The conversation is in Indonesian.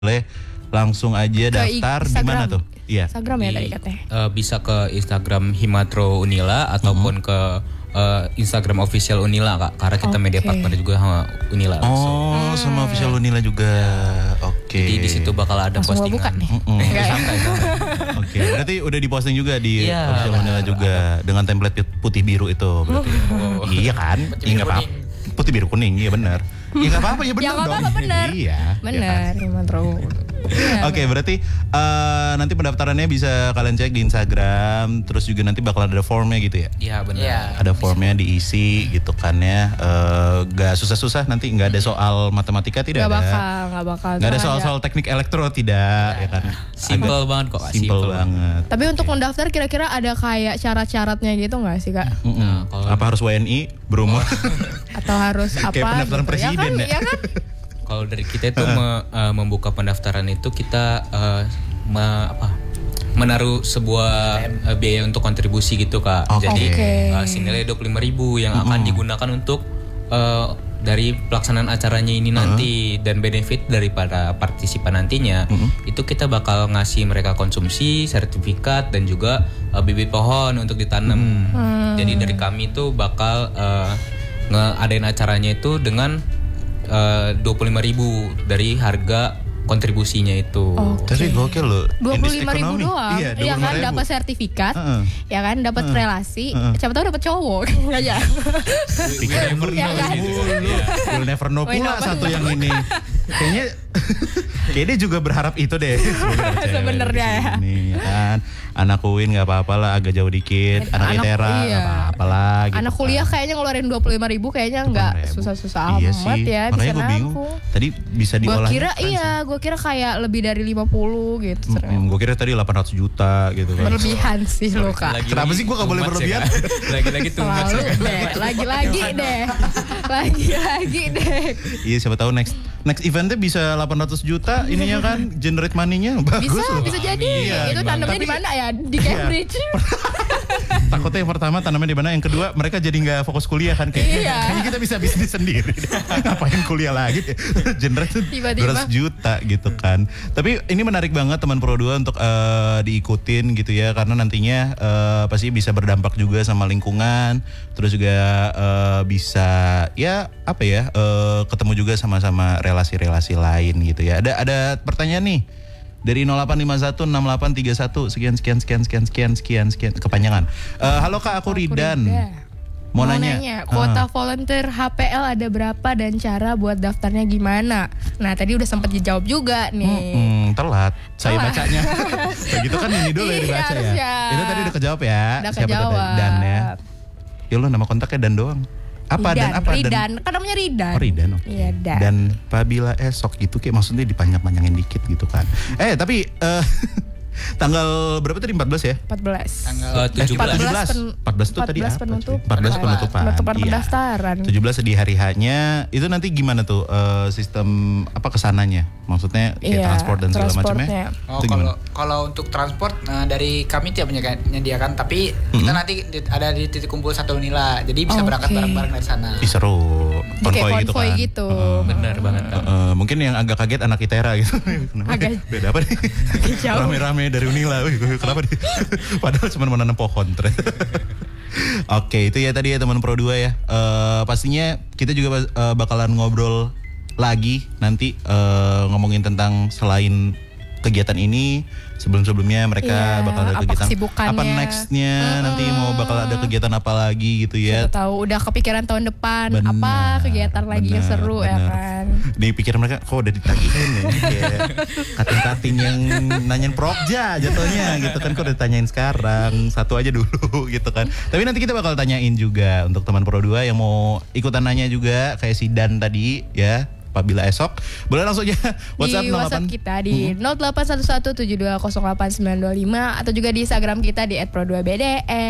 boleh langsung aja daftar di mana tuh? Iya. Instagram ya tadi katanya. Bisa ke Instagram Himatro Unila ataupun ke Instagram official Unila Kak, karena kita media partner juga sama Unila. Oh, sama official Unila juga. Oke. Jadi di situ bakal ada Langsung postingan. buka nih. Santai. Oke, berarti udah diposting juga di official Unila juga dengan template putih biru itu berarti. Iya kan? Iya enggak apa-apa. Putih biru kuning, iya benar. Ya nggak apa-apa ya benar Ya nggak dong. apa-apa benar. Iya. Benar, Himatro. Oke, berarti nanti pendaftarannya bisa kalian cek di Instagram. Terus juga nanti bakal ada formnya gitu ya? Iya benar. Iya. Ada formnya diisi gitu kan ya. Gak susah-susah, nanti nggak ada soal matematika tidak Nggak ada. bakal. Nggak ada soal-soal teknik elektro tidak ya kan? Simple banget kok. Simple banget. Tapi untuk mendaftar kira-kira ada kayak syarat-syaratnya gitu nggak sih Kak? Nah, kalau Apa harus WNI berumur? Atau harus apa? Kayak pendaftaran gitu. presiden ya? Ya kan? Kalau dari kita itu membuka pendaftaran itu kita menaruh sebuah biaya untuk kontribusi gitu Kak. Jadi senilai 25.000 yang akan digunakan untuk dari pelaksanaan acaranya ini nanti, dan benefit daripada partisipan nantinya itu kita bakal ngasih mereka konsumsi, sertifikat dan juga bibit pohon untuk ditanam. Jadi dari kami itu bakal ngadain acaranya itu dengan 25.000 dari harga kontribusinya itu. Tapi gokil loh. 25.000 doang. Iya, Ya kan 25.000. dapat sertifikat, ya kan dapat relasi, siapa tahu dapat cowok. Enggak ya. Pikir Ya kan? We'll never know We'll pula never satu yang ini. Kayaknya dia juga berharap itu deh. Sebenarnya ya. Ini kan anak UIN nggak apa-apa lah, agak jauh dikit. Anak ITERA nggak apa-apa lah. Gitu Anak kuliah kayaknya ngeluarin 25.000 kayaknya nggak susah-susah iya amat sih. ya. Makanya Bisa gue bingung. nabung. Tadi bisa diolah. Gue kira kayak lebih dari 50 gitu. Gue kira tadi 800 juta gitu kan. Berlebihan sih lo Kak. Kenapa sih gue gak boleh berlebihan? Lagi-lagi tuh Selalu deh, lagi-lagi deh. Iya, siapa tahu next eventnya bisa 800 juta ininya kan, generate money-nya bagus loh. Bisa jadi. Iya, Itu tanamnya di mana ya? Di Cambridge. Takutnya yang pertama tanamnya di mana, yang kedua mereka jadi nggak fokus kuliah kan kayaknya. Iya. Kayaknya kita bisa bisnis sendiri. Ngapain kuliah lagi? Generate Tiba-tiba. 200 juta gitu kan. Tapi ini menarik banget teman Pro 2 untuk diikutin gitu ya, karena nantinya pasti bisa berdampak juga sama lingkungan, terus juga bisa ya apa ya ketemu juga sama relasi-relasi lain gitu ya. Ada pertanyaan nih dari 08516831 sekian kepanjangan. Halo Kak, aku Ridan. Mau nanya. Kuota volunteer HPL ada berapa dan cara buat daftarnya gimana? Nah tadi udah sempat dijawab juga nih. Telat. Saya bacanya. Kayak gitu kan ini dulu ya dibaca ya. Harusnya. Itu tadi udah kejawab ya. Udah Siapa kejawab. tadi? Dan ya. Ya lu nama kontaknya Dan doang. Apa Ridan, dan apa Ridan. Kan namanya Ridan. Oh Ridan, oke. Iya, Dan. Dan apabila esok itu kayak maksudnya dipanjang-panjangin dikit gitu kan. Tapi tanggal berapa tadi, 14 ya? 14. Tanggal 14 17. tuh tadi apa? 14 14 penutupan. Penutupan Iya. pendaftaran. 17 di hari H-nya. Itu nanti gimana tuh sistem apa kesananya? Maksudnya kayak transport dan segala macamnya. Oh, Itu gimana? kalau untuk transport dari kami tidak menyediakan, tapi kita nanti ada di titik kumpul satu Unila, jadi bisa berangkat bareng-bareng dari sana. Ih, seru. Kayak Konvoy konvoy gitu gitu. kan. Benar banget Kak. Mungkin yang agak kaget anak ITERA gitu. Agak- Beda apa nih? jauh. Rame-rame dari Unila. Wih, kenapa nih? Padahal cuma menanam pohon ternyata. Oke, itu ya tadi ya teman Pro 2 ya. Pastinya kita juga bakalan ngobrol lagi nanti ngomongin tentang selain kegiatan ini, sebelumnya mereka bakal ada apa kegiatan kesibukannya. apa nextnya, nanti mau bakal ada kegiatan apa lagi gitu ya. Siapa tahu udah kepikiran tahun depan Bener, apa kegiatan lagi yang bener, seru ya bener. kan. Di pikiran mereka kok udah ditagihin ya, kayak kating-kating yang nanyain Prokja jatuhnya gitu kan, kok udah ditanyain sekarang, satu aja dulu gitu kan. Tapi nanti kita bakal tanyain juga untuk teman Pro 2 yang mau ikutan nanya juga kayak si Dan tadi ya. Apabila esok boleh langsung aja WhatsApp di WhatsApp kita di 081172089925 atau juga di Instagram kita di @pro2bdn.